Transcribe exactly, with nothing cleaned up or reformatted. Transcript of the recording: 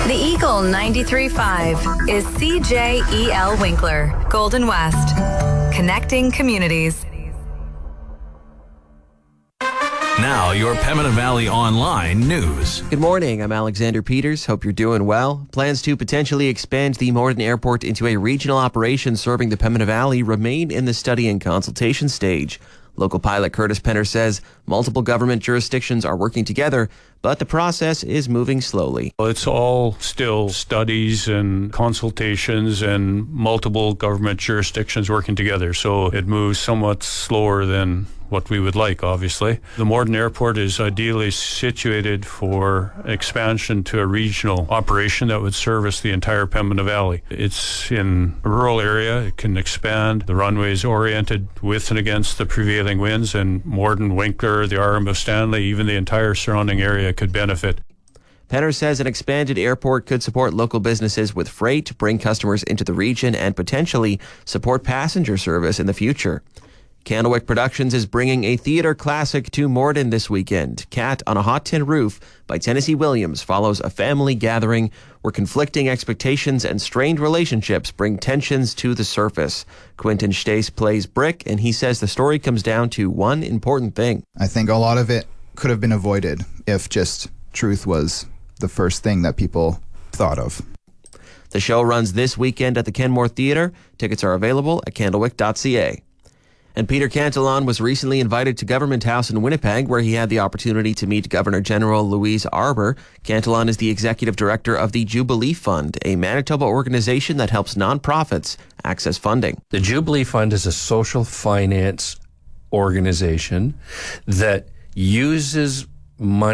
The Eagle ninety-three point five is C J E L Winkler, Golden West, connecting communities. Now, your Pembina Valley Online news. Good morning. I'm Alexander Peters. Hope you're doing well. Plans to potentially expand the Morden Airport into a regional operation serving the Pembina Valley remain in the study and consultation stage. Local pilot Curtis Penner says multiple government jurisdictions are working together, but the process is moving slowly. It's all still studies and consultations and multiple government jurisdictions working together, so it moves somewhat slower than what we would like, obviously. The Morden Airport is ideally situated for expansion to a regional operation that would service the entire Pembina Valley. It's in a rural area. It can expand. The runway is oriented with and against the prevailing winds, and Morden, Winkler, the R M of Stanley, even the entire surrounding area could benefit. Penner says an expanded airport could support local businesses with freight, bring customers into the region, and potentially support passenger service in the future. Candlewick Productions is bringing a theater classic to Morden this weekend. Cat on a Hot Tin Roof by Tennessee Williams follows a family gathering where conflicting expectations and strained relationships bring tensions to the surface. Quentin Stace plays Brick, and he says the story comes down to one important thing. I think a lot of it could have been avoided if just truth was the first thing that people thought of. The show runs this weekend at the Kenmore Theatre. Tickets are available at candlewick dot c a. And Peter Cantillon was recently invited to Government House in Winnipeg, where he had the opportunity to meet Governor General Louise Arbour. Cantillon is the executive director of the Jubilee Fund, a Manitoba organization that helps nonprofits access funding. The Jubilee Fund is a social finance organization that uses money